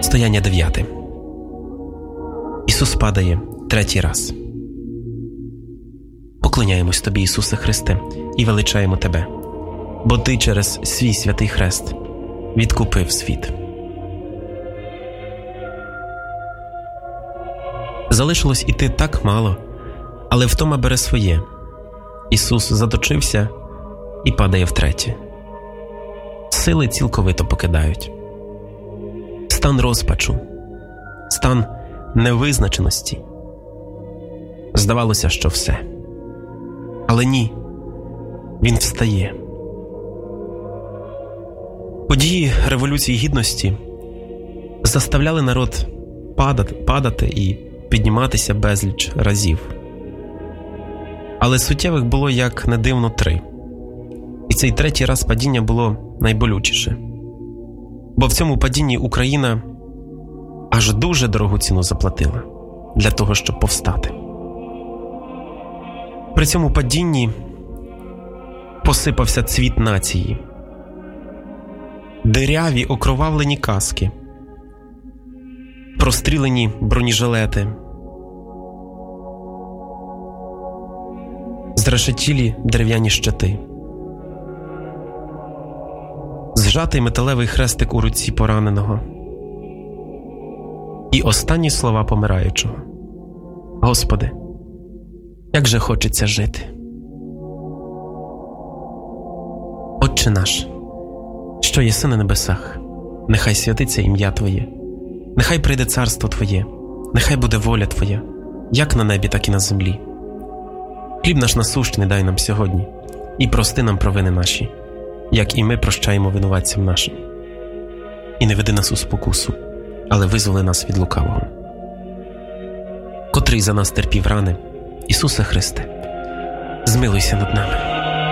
Стояння 9. Ісус падає 3-й раз. Поклоняємось Тобі, Ісусе Христе, і величаємо Тебе, бо Ти через свій святий хрест відкупив світ. Залишилось іти так мало, але втома бере своє. Ісус заточився і падає втретє. Сили цілковито покидають. Стан розпачу, стан невизначеності. Здавалося, що все. Але ні, він встає. Події Революції Гідності заставляли народ падати і підніматися безліч разів. Але суттєвих було, як не дивно, 3. І цей 3-й раз падіння було найболючіше. Бо в цьому падінні Україна аж дуже дорогу ціну заплатила для того, щоб повстати. При цьому падінні посипався цвіт нації. Диряві окровавлені каски, прострілені бронежилети, зрешетілі дерев'яні щити, зжатий металевий хрестик у руці пораненого і останні слова помираючого: «Господи, як же хочеться жити». Отче наш, що єси на небесах, нехай святиться ім'я Твоє, нехай прийде царство Твоє, нехай буде воля Твоя, як на небі, так і на землі. Хліб наш насущний дай нам сьогодні, і прости нам провини наші, як і ми прощаємо винуватцям нашим. І не веди нас у спокусу, але визволи нас від лукавого. Котрий за нас терпів рани, Ісусе Христе, змилуйся над нами.